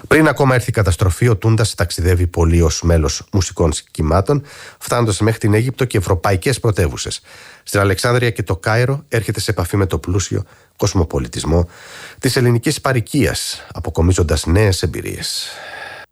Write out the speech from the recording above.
Πριν ακόμα έρθει η καταστροφή, ο Τούντας ταξιδεύει πολύ ως μέλος μουσικών κυμάτων, φτάνοντας μέχρι την Αίγυπτο και ευρωπαϊκές πρωτεύουσες. Στην Αλεξάνδρεια και το Κάιρο έρχεται σε επαφή με το πλούσιο κοσμοπολιτισμό της ελληνικής παροικίας, αποκομίζοντας νέες εμπειρίες.